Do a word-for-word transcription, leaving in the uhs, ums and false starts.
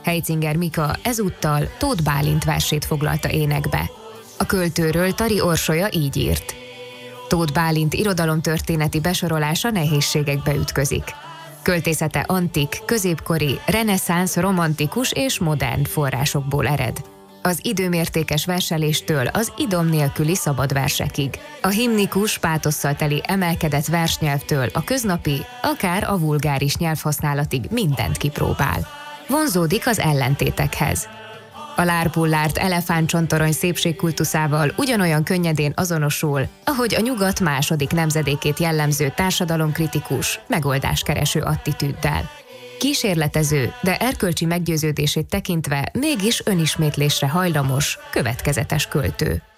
Heitzinger Mika ezúttal Tóth Bálint versét foglalta énekbe. A költőről Tari Orsolya így írt. Tóth Bálint irodalomtörténeti besorolása nehézségekbe ütközik. Költészete antik, középkori, reneszánsz, romantikus és modern forrásokból ered. Az időmértékes verseléstől az idom nélküli szabad versekig. A himnikus, pátosszal teli emelkedett versnyelvtől a köznapi, akár a vulgáris nyelvhasználatig mindent kipróbál. Vonzódik az ellentétekhez. A lárpullárt elefántcsontorony szépségkultuszával ugyanolyan könnyedén azonosul, ahogy a nyugat második nemzedékét jellemző társadalomkritikus, megoldáskereső attitűddel. Kísérletező, de erkölcsi meggyőződését tekintve mégis önismétlésre hajlamos, következetes költő.